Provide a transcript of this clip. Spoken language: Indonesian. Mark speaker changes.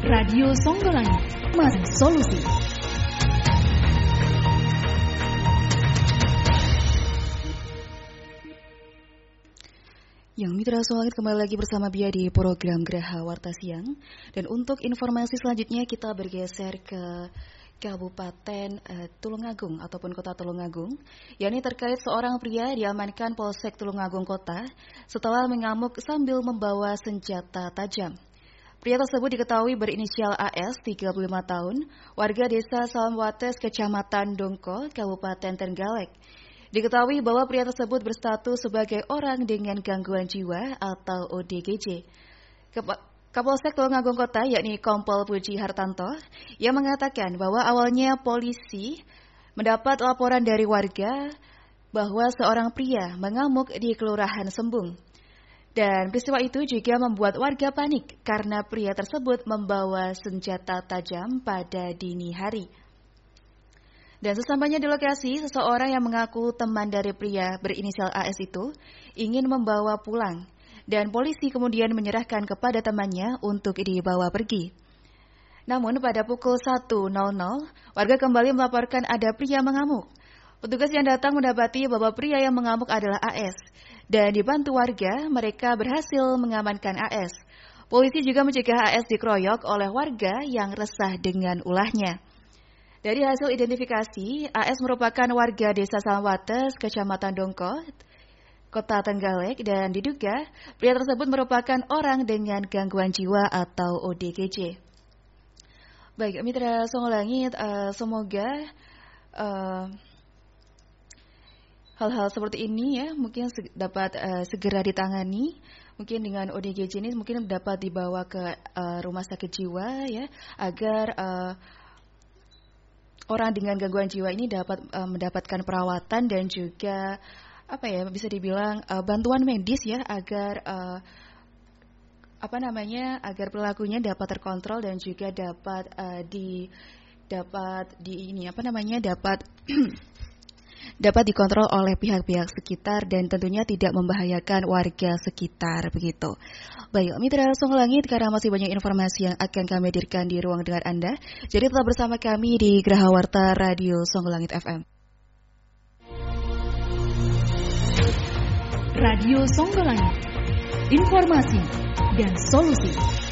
Speaker 1: Radio Songgolangit, Mas Solusi. Yang Mitra Songgolangit kembali lagi bersama Bia di program Graha Warta Siang. Dan untuk informasi selanjutnya kita bergeser ke Kabupaten Tulungagung ataupun Kota Tulungagung, yakni terkait seorang pria diamankan Polsek Tulungagung Kota setelah mengamuk sambil membawa senjata tajam. Pria tersebut diketahui berinisial AS, 35 tahun, warga desa Salamwates, Kecamatan Dongko, Kabupaten Trenggalek. Diketahui bahwa pria tersebut berstatus sebagai orang dengan gangguan jiwa atau ODGJ. Kapolsek Tulungagung Kota, yakni Kompol Puji Hartanto, yang mengatakan bahwa awalnya polisi mendapat laporan dari warga bahwa seorang pria mengamuk di Kelurahan Sembung. Dan peristiwa itu juga membuat warga panik karena pria tersebut membawa senjata tajam pada dini hari. Dan sesampainya di lokasi, seseorang yang mengaku teman dari pria berinisial AS itu ingin membawa pulang. Dan polisi kemudian menyerahkan kepada temannya untuk dibawa pergi. Namun pada pukul 1.00, warga kembali melaporkan ada pria mengamuk. Petugas yang datang mendapati bahwa pria yang mengamuk adalah AS. Dan dibantu warga, mereka berhasil mengamankan AS. Polisi juga mencegah AS dikeroyok oleh warga yang resah dengan ulahnya. Dari hasil identifikasi, AS merupakan warga desa Salamwates, Kecamatan Dongko, Kota Trenggalek, dan diduga pria tersebut merupakan orang dengan gangguan jiwa atau ODGJ. Baik, Mitra Songgolangit, semoga hal-hal seperti ini ya mungkin dapat segera ditangani. Mungkin dengan ODGJ ini mungkin dapat dibawa ke rumah sakit jiwa ya, agar orang dengan gangguan jiwa ini dapat mendapatkan perawatan dan juga bisa dibilang bantuan medis ya, agar agar perilakunya dapat terkontrol dan juga dapat dapat dikontrol oleh pihak-pihak sekitar dan tentunya tidak membahayakan warga sekitar begitu. Baik, Mitra Songgolangit, karena masih banyak informasi yang akan kami hadirkan di ruang dengar Anda, jadi tetap bersama kami di Graha Warta Radio Songgolangit FM. Radio Songgolangit, informasi dan solusi.